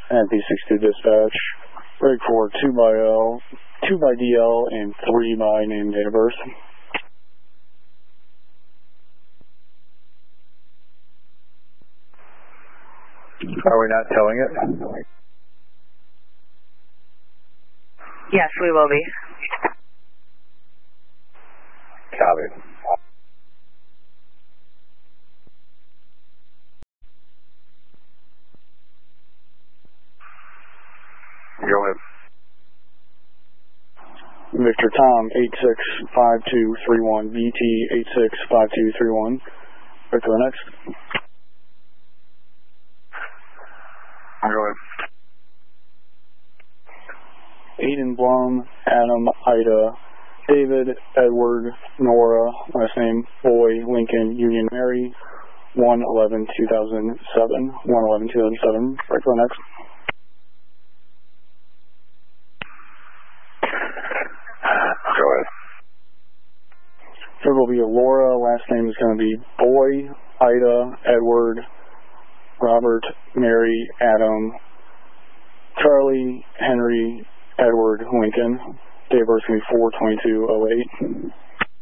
NP62 dispatch. Break for 2 by DL, and 3 by name date of birth. Are we not towing it? Yes, we will be. Copy. Go ahead. Victor Tom 865231, VT 865231. Back to the next. Go ahead. Aiden Blum, Adam, Ida, David, Edward, Nora, last name, Boy, Lincoln, Union Mary, 1/11/2007, 1/11/2007. Back to the next. Go ahead. Third will be Laura, last name is going to be Boy, Ida, Edward, Robert, Mary, Adam, Charlie, Henry, Edward, Lincoln. Date of birth is going to be 4/22/08.